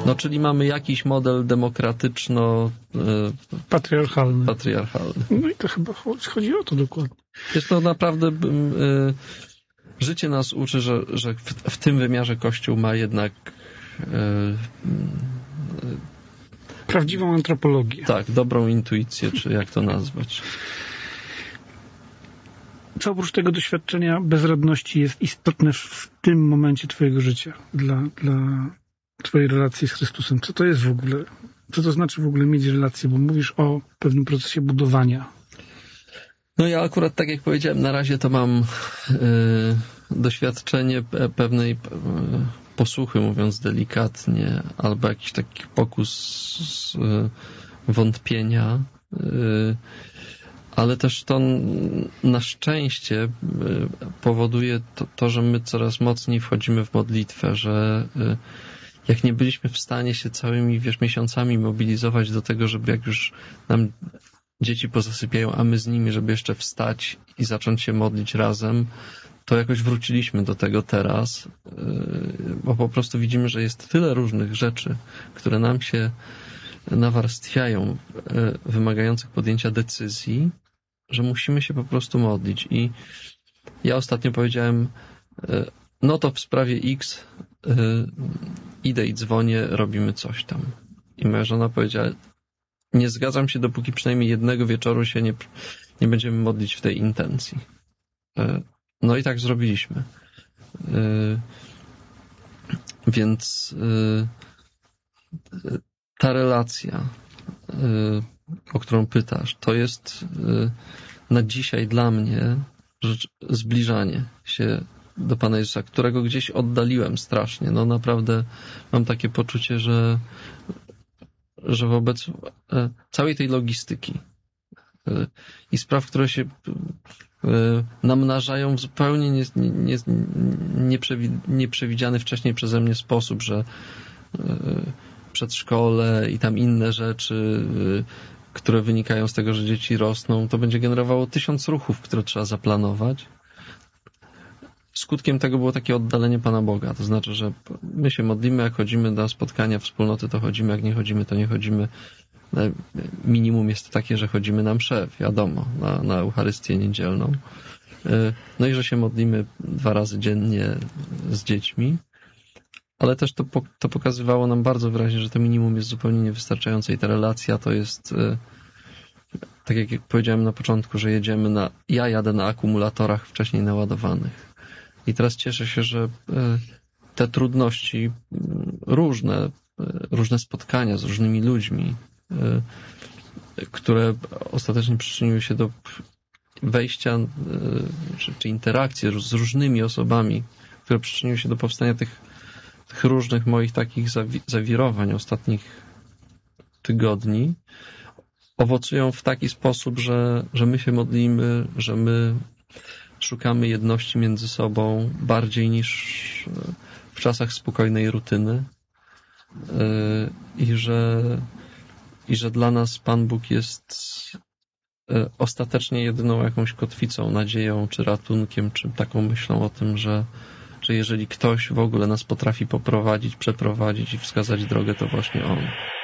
No, czyli mamy jakiś model demokratyczno... Patriarchalny. No i to chyba chodzi o to dokładnie. Jest to naprawdę... Życie nas uczy, że w tym wymiarze Kościół ma jednak... Prawdziwą antropologię. Tak, dobrą intuicję, czy jak to nazwać. Co oprócz tego doświadczenia bezradności jest istotne w tym momencie twojego życia dla twojej relacji z Chrystusem? Co to jest w ogóle? Co to znaczy w ogóle mieć relację? Bo mówisz o pewnym procesie budowania. No ja akurat, tak jak powiedziałem, na razie to mam doświadczenie pewnej posłuchy, mówiąc delikatnie, albo jakiś taki pokus wątpienia, ale też to na szczęście powoduje to, że my coraz mocniej wchodzimy w modlitwę, że jak nie byliśmy w stanie się całymi, miesiącami mobilizować do tego, żeby jak już nam dzieci pozasypiają, a my z nimi, żeby jeszcze wstać i zacząć się modlić razem, to jakoś wróciliśmy do tego teraz, bo po prostu widzimy, że jest tyle różnych rzeczy, które nam się nawarstwiają, wymagających podjęcia decyzji, że musimy się po prostu modlić. I ja ostatnio powiedziałem, no to w sprawie X idę i dzwonię, robimy coś tam. I moja żona powiedziała, nie zgadzam się, dopóki przynajmniej jednego wieczoru się nie będziemy modlić w tej intencji. No i tak zrobiliśmy. Więc ta relacja, o którą pytasz, to jest na dzisiaj dla mnie zbliżanie się do Pana Jezusa, którego gdzieś oddaliłem strasznie. No naprawdę mam takie poczucie, że wobec całej tej logistyki i spraw, które się namnażają w zupełnie nieprzewidziany wcześniej przeze mnie sposób, że przedszkole i tam inne rzeczy, które wynikają z tego, że dzieci rosną, to będzie generowało 1000 ruchów, które trzeba zaplanować. Skutkiem tego było takie oddalenie Pana Boga. To znaczy, że my się modlimy, jak chodzimy na spotkania wspólnoty, to chodzimy, jak nie chodzimy, to nie chodzimy. Minimum jest takie, że chodzimy na mszę, wiadomo, na Eucharystię niedzielną. No i że się modlimy 2 razy dziennie z dziećmi. Ale też to pokazywało nam bardzo wyraźnie, że to minimum jest zupełnie niewystarczające i ta relacja to jest, tak jak powiedziałem na początku, że ja jadę na akumulatorach wcześniej naładowanych. I teraz cieszę się, że te trudności, różne spotkania z różnymi ludźmi, które ostatecznie przyczyniły się do wejścia, czy interakcji z różnymi osobami, które przyczyniły się do powstania tych różnych moich takich zawirowań ostatnich tygodni, owocują w taki sposób, że my się modlimy, że my szukamy jedności między sobą bardziej niż w czasach spokojnej rutyny i że dla nas Pan Bóg jest ostatecznie jedyną jakąś kotwicą, nadzieją, czy ratunkiem, czy taką myślą o tym, że jeżeli ktoś w ogóle nas potrafi poprowadzić, przeprowadzić i wskazać drogę, to właśnie On.